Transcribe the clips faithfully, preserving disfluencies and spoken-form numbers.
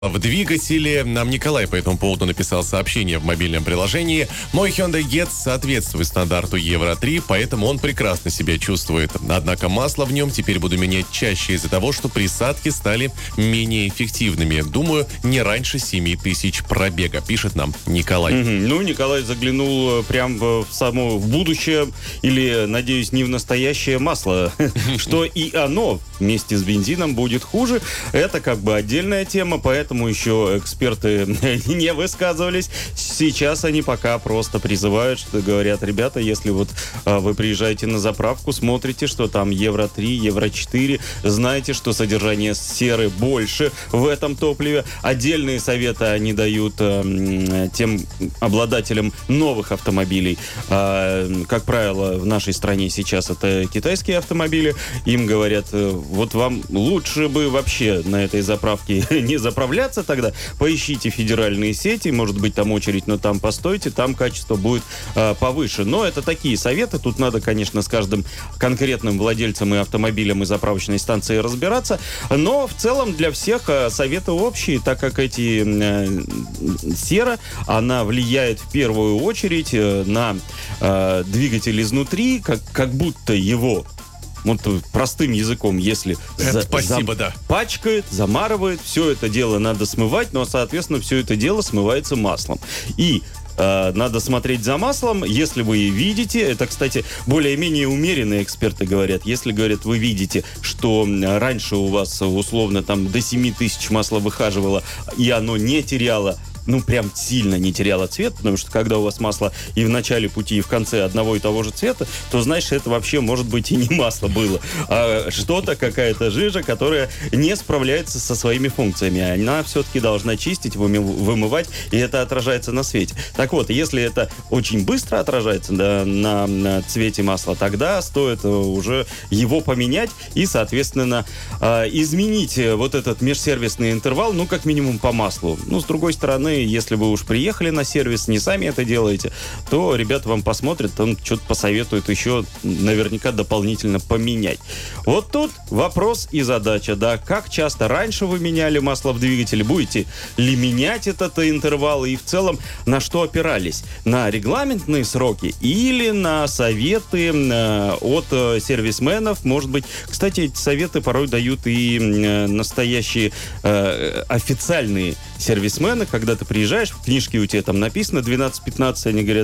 В двигателе нам Николай по этому поводу написал сообщение в мобильном приложении. Мой Hyundai Getz соответствует стандарту Евро три, поэтому он прекрасно себя чувствует. Однако масло в нем теперь буду менять чаще из-за того, что присадки стали менее эффективными. Думаю, не раньше семи тысяч пробега, пишет нам Николай. Mm-hmm. Ну, Николай заглянул прям в само в будущее, или, надеюсь, не в настоящее масло, что и оно вместе с бензином будет хуже. Это как бы отдельная тема, поэтому Поэтому еще эксперты не высказывались. Сейчас они пока просто призывают, что говорят: ребята, если вот а, вы приезжаете на заправку, смотрите, что там Евро три, Евро четыре, знаете, что содержание серы больше в этом топливе. Отдельные советы они дают а, тем обладателям новых автомобилей. А, как правило, в нашей стране сейчас это китайские автомобили. Им говорят: вот вам лучше бы вообще на этой заправке не заправляться тогда, поищите федеральные сети, может быть, там очередь, но там постойте, там качество будет э, повыше. Но это такие советы, тут надо, конечно, с каждым конкретным владельцем и автомобилем и заправочной станции разбираться, но в целом для всех э, советы общие, так как эти э, сера, она влияет в первую очередь э, на э, двигатель изнутри, как, как будто его вот простым языком, если это за, спасибо, за, да. пачкает, замарывает, все это дело надо смывать, но, соответственно, все это дело смывается маслом. И э, надо смотреть за маслом, если вы видите, это, кстати, более-менее умеренные эксперты говорят, если, говорят, вы видите, что раньше у вас условно там до семи тысяч масла выхаживало, и оно не теряло, ну, прям сильно не теряло цвет, потому что когда у вас масло и в начале пути, и в конце одного и того же цвета, то, знаешь, это вообще, может быть, и не масло было, а что-то, какая-то жижа, которая не справляется со своими функциями. Она все-таки должна чистить, вымывать, и это отражается на свете. Так вот, если это очень быстро отражается да, на, на цвете масла, тогда стоит уже его поменять и, соответственно, изменить вот этот межсервисный интервал, ну, как минимум по маслу. Ну, с другой стороны, если вы уж приехали на сервис, не сами это делаете, то ребята вам посмотрят, там что-то посоветуют еще наверняка дополнительно поменять. Вот тут вопрос и задача, да, как часто раньше вы меняли масло в двигателе, будете ли менять этот интервал и в целом на что опирались? На регламентные сроки или на советы э, от э, сервисменов? Может быть, кстати, эти советы порой дают и э, настоящие э, официальные сервисмены, когда ты приезжаешь, в книжке у тебя там написано двенадцать-пятнадцать, они говорят: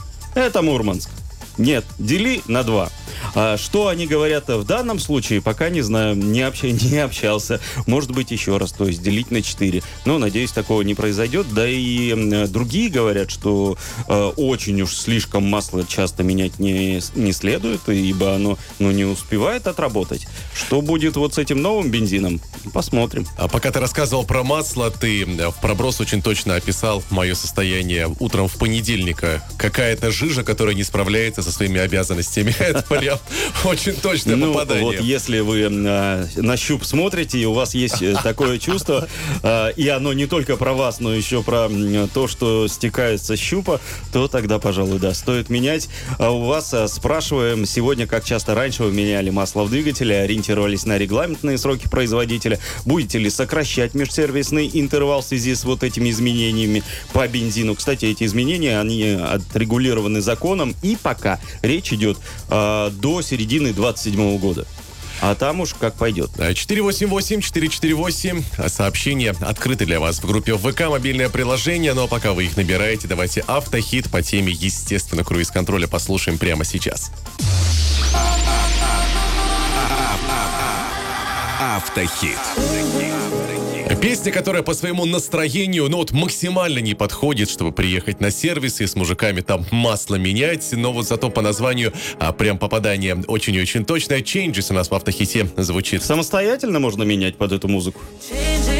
это Мурманск. Нет, дели на два. А что они говорят в данном случае, пока не знаю, не, общ... не общался. Может быть, еще раз, то есть делить на четыре. Но, надеюсь, такого не произойдет. Да и э, другие говорят, что э, очень уж слишком масло часто менять не, не следует, ибо оно ну, не успевает отработать. Что будет вот с этим новым бензином? Посмотрим. А пока ты рассказывал про масло, ты в проброс очень точно описал мое состояние утром в понедельника. Какая-то жижа, которая не справляется со своими обязанностями. Это прям очень точное ну, попадание. Вот если вы э, на щуп смотрите, и у вас есть такое чувство, э, и оно не только про вас, но еще про э, то, что стекает со щупа, то тогда, пожалуй, да, стоит менять. А у вас э, спрашиваем сегодня, как часто раньше вы меняли масло в двигателе, ориентировались на регламентные сроки производителя, будете ли сокращать межсервисный интервал в связи с вот этими изменениями по бензину. Кстати, эти изменения, они отрегулированы законом, и пока речь идет э, до середины двадцать седьмого года. А там уж как пойдет. четыре восемь восемь четыре четыре восемь. Сообщения открыты для вас в группе ВК, мобильное приложение. Но пока вы их набираете, давайте автохит по теме, естественно, круиз-контроля послушаем прямо сейчас. Автохит. Песня, которая по своему настроению, ну вот максимально не подходит, чтобы приехать на сервис и с мужиками там масло менять, но вот зато по названию а, прям попадание очень и очень точное. Changes у нас в автохите звучит. Самостоятельно можно менять под эту музыку?